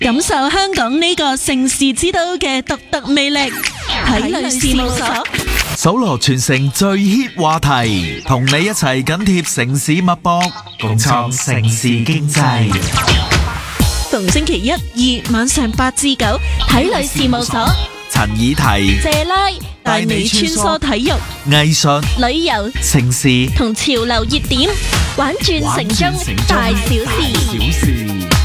感受香港呢個城市之都嘅獨特魅力。體旅事務所搜羅全城最 hit 話題，同你一齊緊貼城市脈搏，共創城市經濟。 逢星期一、二晚上8至9，體旅事務所陳以提、 謝拉帶你穿梭體育、 藝術、 旅遊、 城市同潮流熱點，玩轉城中大小事。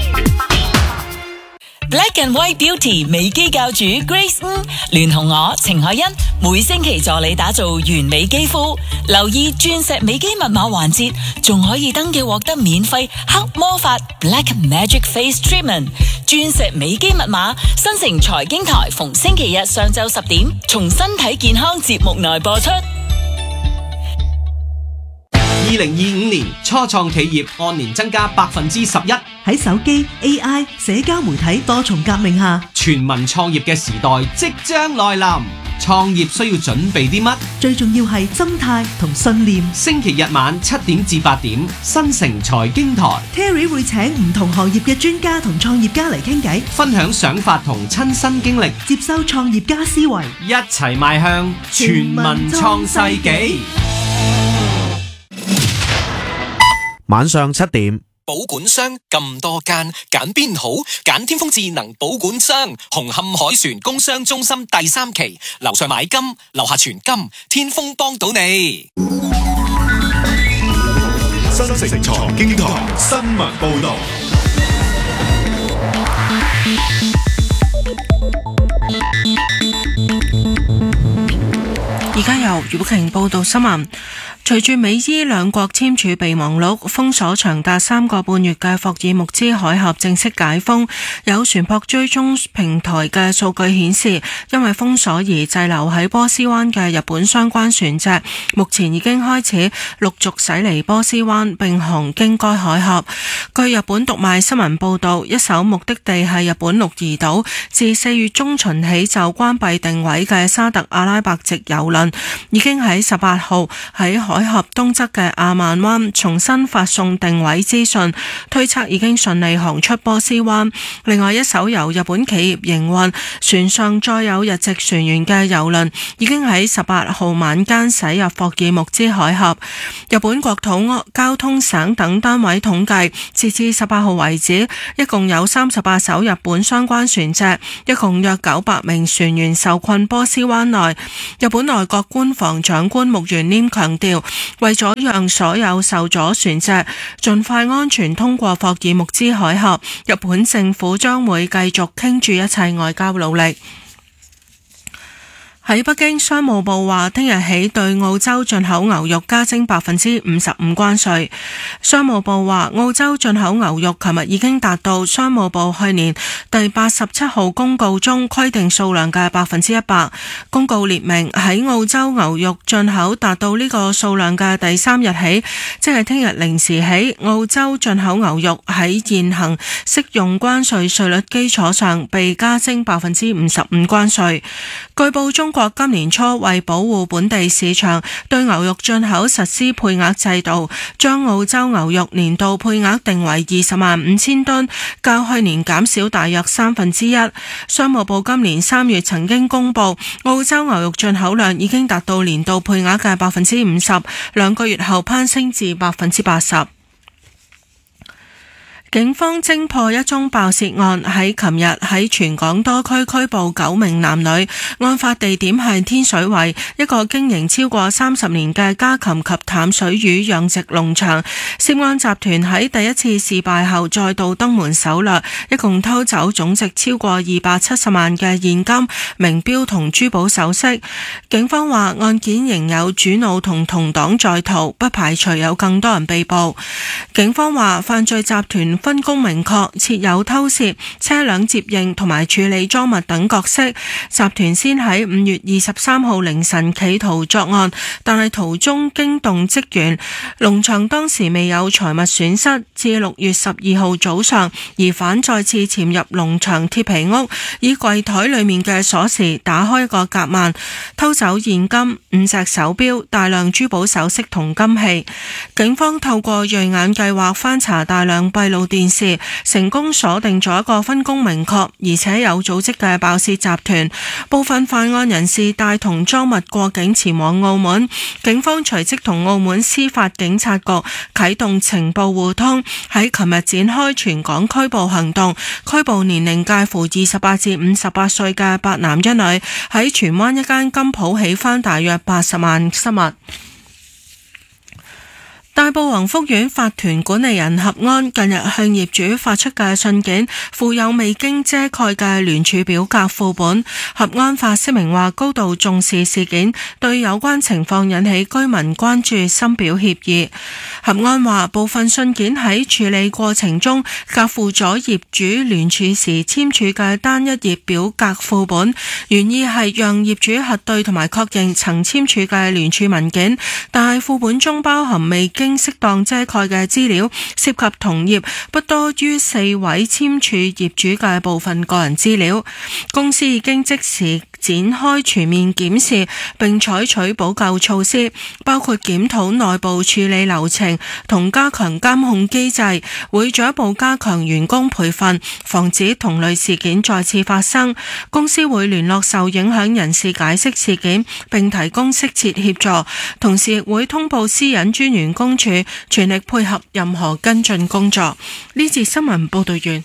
Black and White Beauty 美肌教主 Grace 聯同我程海欣，每星期助你打造完美肌膚。留意鑽石美肌密碼環節，仲可以登記獲得免費黑魔法 Black Magic Face Treatment。鑽石美肌密碼，新城財經台逢星期日上晝10點，從身體健康節目內播出。 2025年初創企業按年增加11%， 喺手機、AI、社交媒體多重革命下， 全民創業嘅時代即將來臨。創業需要準備啲乜？ 最重要係心態同信念。 星期日晚7點至8點，新城財經台 Terry 會請唔同行業嘅專家同創業家嚟傾偈， 分享想法同親身經歷， 接收創業家思維， 一齊邁向全民創世紀。 晚上7點， 保管商咁多間，揀邊好？揀天風智能保管商，紅磡海船工商中心第3期，樓上買金，樓下存金，天風幫到你。 新城財經台新聞報道。 而家由余寶瓊報道新聞。隨住美伊兩國簽署備忘錄，封鎖長達3個半月嘅霍爾木茲海峽正式解封。有船舶追蹤平台嘅數據顯示，因為封鎖而滯留喺波斯灣嘅日本相關船隻，目前已經開始陸續駛離波斯灣並航經該海峽。據日本讀賣新聞報道，一艘目的地係日本鹿兒島，自4月中旬起就關閉定位嘅沙特阿拉伯籍郵輪，已經喺18號喺海峽東側嘅亞曼灣重新發送定位資訊，推測已經順利航出波斯灣。另外一艘由日本企業營運、船上載有日籍船員嘅郵輪，已經喺18號晚間駛入霍爾木茲海峽。日本國土交通省等單位統計，截至18號為止，一共有38艘日本相關船隻，一共約900名船員受困波斯灣內。日本內閣官房長官木原稔強調，為咗讓所有受阻船隻盡快安全通過霍爾木茲海峽，日本政府將會繼續傾注一切外交努力。喺北京，商務部話聽日起對澳洲進口牛肉加徵55%關稅。商務部話澳洲進口牛肉琴日已經達到商務部去年第87號公告中規定數量嘅100%。公告列明喺澳洲牛肉進口達到呢個數量嘅第3日起，即係聽日0時起，澳洲進口牛肉喺現行適用關稅稅率基礎上被加徵55%關稅。據報中國今年初為保護本地市場，對牛肉進口實施配額制度，將澳洲牛肉年度配額定為205000噸，較去年減少大約1/3。商務部今年3月曾經公布，澳洲牛肉進口量已經達到年度配額嘅50%，2個月後攀升至80%。警方偵破一宗爆竊案，喺琴日喺全港多區拘捕9名男女，案發地點係天水圍一個經營超過30年嘅家禽及淡水魚養殖農場。涉案集團喺第一次事敗後再度登門搜掠，一共偷走總值超過270萬嘅現金、名錶同珠寶首飾。警方話案件仍有主腦同同黨在逃，不排除有更多人被捕。警方話犯罪集團分工明確，設有偷竊、車輛接應同埋處理贓物等角色。集團先喺5月23號凌晨企圖作案，但係途中驚動職員，農場當時未有財物損失。至6月12號早上，疑犯再次潛入農場鐵皮屋，以櫃台裏面嘅鎖匙打開一個夾萬，偷走現金、5隻手錶、大量珠寶首飾同金器。警方透過銳眼計劃翻查大量閉路電視，成功鎖定咗一個分工明確而且有組織嘅爆竊集團。部分犯案人士帶同贓物過境前往澳門，警方隨即同澳門司法警察局啟動情報互通，喺琴日展開全港拘捕行動，拘捕年齡介乎28至58歲嘅8男1女，喺荃灣一間金鋪起翻大約80萬失物。大埔宏福苑法團管理人合安近日向業主發出嘅信件附有未經遮蓋嘅聯署表格副本。合安發聲明話高度重視事件，對有關情況引起居民關注深表歉意。合安話部分信件喺處理過程中夾附咗業主聯署時簽署嘅單一頁表格副本，原意係讓業主核對同埋確認曾簽署嘅聯署文件，但係副本中包含未經適當遮蓋嘅資料，涉及同業不多於4位簽署業主嘅部分個人資料。公司已經即時展開全面檢視，並採取補救措施，包括檢討內部處理流程同加強監控機制，會進一步加強員工培訓，防止同類事件再次發生。公司會聯絡受影響人士解釋事件，並提供適切協助，同時亦會通報私隱專員公署，全力配合任何跟進工作。呢節新聞報道完。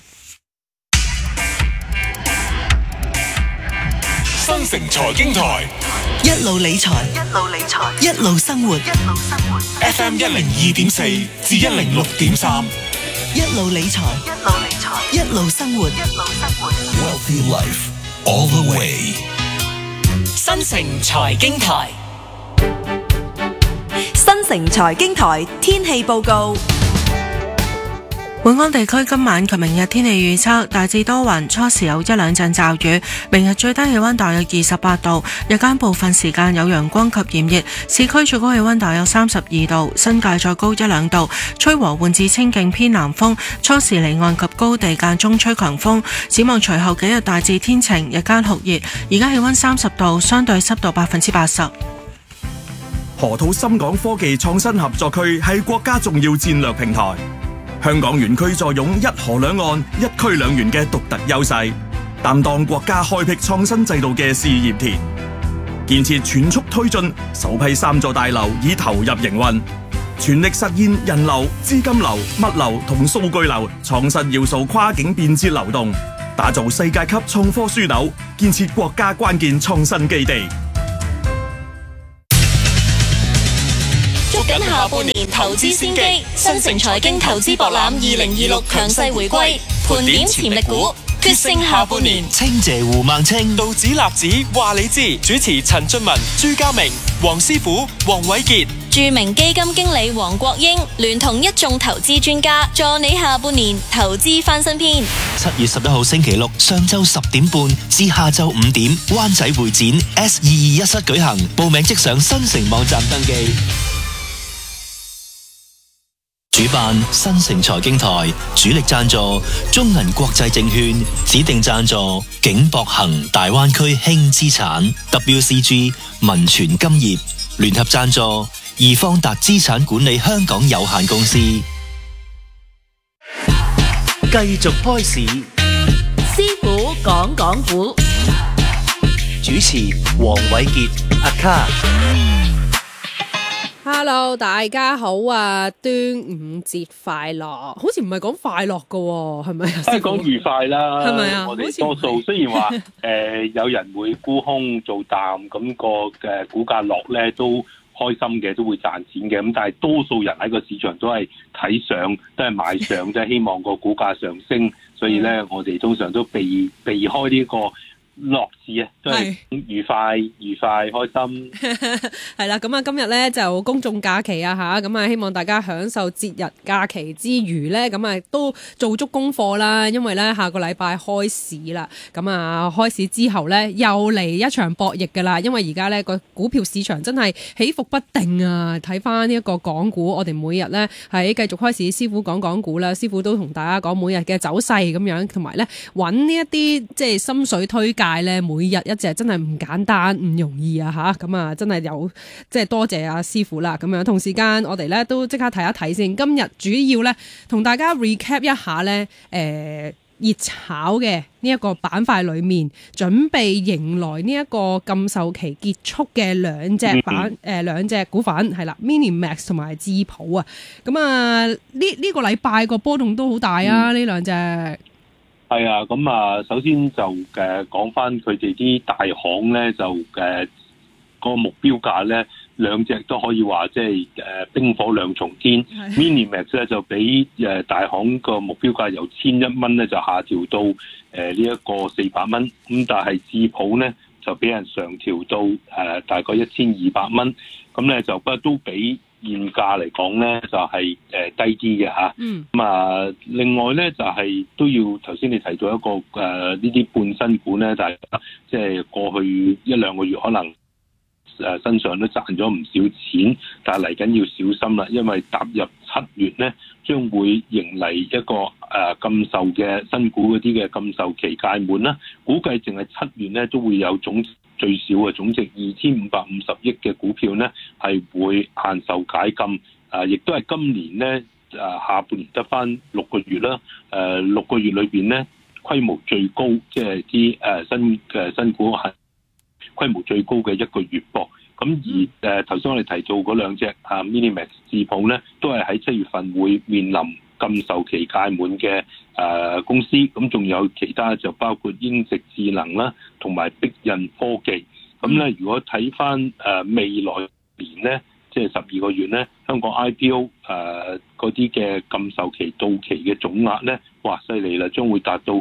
新城財經台一路理財，一路生活。 FM 102.4至106.3， 一路理財，一路生活。 Wealthy Life all the way。 新城財經台， 新城財經台天氣報告。 本港地區今晚及明日天氣預測大致多雲，初時有一兩陣驟雨，明日最低氣溫大約28度，日間部分時間有陽光及炎熱，市區最高氣溫大約32度，新界再高一兩度，吹和緩至清勁偏南風，初時離岸及高地間中吹強風。展望隨後幾日大致天晴，日間酷熱，而家氣溫30度，相對濕度80%。 河套深港科技創新合作區係國家重要戰略平台。香港園區坐擁一河兩岸、一區兩園嘅獨特優勢，擔當國家開闢創新制度嘅試驗田。建設全速推進，首批3座大樓已投入營運，全力實現人流、資金流、物流同數據流創新要素跨境便捷流動，打造世界級創科樞紐，建設國家關鍵創新基地。 捉緊下半年投資先機，新城財經投資博覽2026強勢回歸，盤點潛力股，決勝下半年。 清謝胡孟青，道指立指話你知。主持陳俊文、朱家明、黃師傅、黃偉傑。 著名基金經理黃國英聯同一眾投資專家，助你下半年投資翻新篇。 7月11號星期六上晝10點半至下晝5點，灣仔會展 S221室舉行，報名即上新城網站登記。主辦新城財經台，主力贊助中銀國際證券，指定贊助景博恒大灣區輕資產 WCG 民權金業，聯合贊助易方達資產管理香港有限公司。 繼續開市， 師傅講港股， 主持黃偉傑阿卡。 Hello， 大家好啊！端午節快樂，好似唔係講快樂噶，係咪啊？ 係講愉快啦， 係咪啊？ 我哋多數雖然話有人會沽空做淡，咁個股價落咧都開心嘅，都會賺錢嘅。咁但係多數人喺個市場都係睇上，都係買上，即係希望個股價上升。所以咧，我哋通常都避開呢個樂事啊，都係愉快開心。 係啦，咁啊今日咧就公眾假期啊吓，咁啊希望大家享受節日假期之餘咧，咁啊都做足功課啦，因為咧下個禮拜開市啦，咁啊開市之後咧又嚟一場博弈噶啦，因為而家咧個股票市場真係起伏不定啊！睇翻呢一個港股，我哋每日咧喺繼續開市，師傅講港股啦，師傅都同大家講每日嘅走勢咁樣，同埋咧揾呢一啲即係心水推介界咧，每日一隻真係唔簡單、唔容易啊嚇！咁啊，真係有即係多謝阿師傅啦。咁樣同時間，我哋咧都即刻睇一睇先。今日主要咧同大家 recap 一下咧，熱炒嘅呢一個板塊裏面，準備迎來呢一個禁售期結束嘅兩隻股份係啦 ，Minimax 同埋智普啊。咁啊，呢個禮拜個波動都好大啊！呢兩隻係啊，咁啊，首先就講翻佢哋啲大行咧，就個目標價咧，兩隻都可以話即係冰火兩重天。Minimax 咧就比大行個目標價由1,100蚊咧就下調到呢一個400蚊，咁但係智普咧就俾人上調到大概1,200蚊，咁咧就不過都比現價嚟講咧就係低啲嘅嚇。咁啊，另外咧就係都要頭先你提到一個呢啲半新股咧，但係即係過去1-2個月可能身上都賺咗唔少錢，但係嚟緊要小心啦，因為踏入7月咧，將會迎嚟一個禁售嘅新股嗰啲嘅禁售期屆滿啦。估計淨係7月咧都會有最少嘅總值2550億嘅股票咧係會限售解禁，亦都係今年咧下半年得翻6個月啦。6個月裏邊咧規模最高，即係啲新股係規模最高嘅1個月噃。咁而頭先我哋提到嗰兩隻Minimax 智普咧，都係喺7月份會面臨禁售期屆滿嘅公司。咁仲有其他就包括英直智能啦，同埋碧印科技。咁咧，如果睇翻未來年咧，即係12個月咧，香港 IPO 嗰啲嘅禁售期到期嘅總額咧，哇犀利啦，將會達到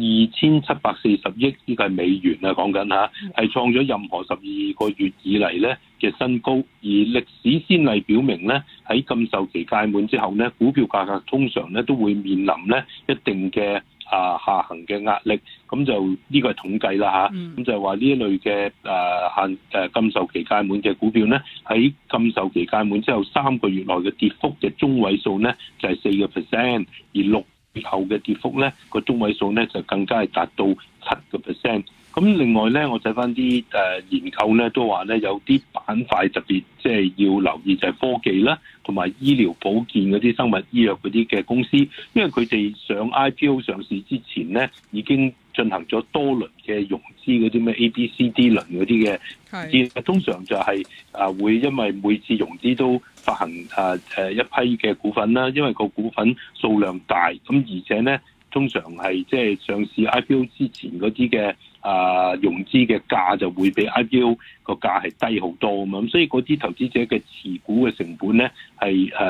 2,740億，呢個係美元啊，講緊嚇，係創咗任何12個月以嚟咧嘅新高。而歷史先例表明咧，喺禁售期屆滿之後咧，股票價格通常咧都會面臨咧一定嘅下行嘅壓力。咁就呢個係統計啦嚇，咁就係話呢一類嘅禁售期屆滿嘅股票咧，喺禁售期屆滿之後3個月內嘅跌幅嘅中位數咧就係4%，而6月後嘅跌幅咧個中位數咧就更加係達到7%。咁另外咧，我睇翻啲研究咧都話咧有啲板塊特別即係要留意，就係科技啦，同埋醫療保健嗰啲生物醫藥嗰啲嘅公司，因為佢哋上 IPO 上市之前咧已經進行咗多輪嘅融資，嗰啲咩 A、B、C、D 輪嗰啲嘅，通常就係會因為每次融資都發行一批嘅股份啦，因為個股份數量大，咁而且咧通常係即係上市 IPO 之前嗰啲嘅融資嘅價就會比 IPO 個價係低好多啊嘛，咁所以嗰啲投資者嘅持股嘅成本咧係